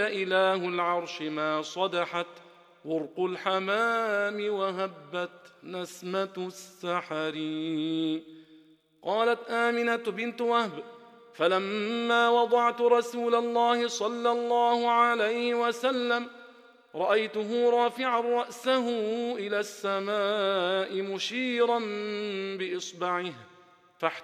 إله العرش ما صدحت ورق الحمام وهبت نسمة السحر. قالت آمنة بنت وهب: فلما وضعت رسول الله صلى الله عليه وسلم رأيته رافعا رأسه إلى السماء مشيرا بإصبعه،